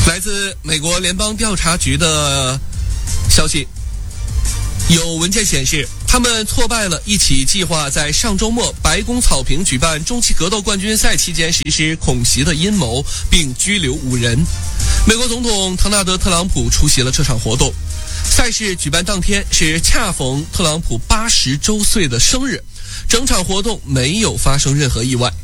来自美国联邦调查局的消息，有文件显示，他们挫败了一起计划在上周末白宫草坪举办中期格斗冠军赛期间实施恐袭的阴谋，并拘留5人。美国总统唐纳德·特朗普出席了这场活动。赛事举办当天是恰逢特朗普80周岁的生日，整场活动没有发生任何意外。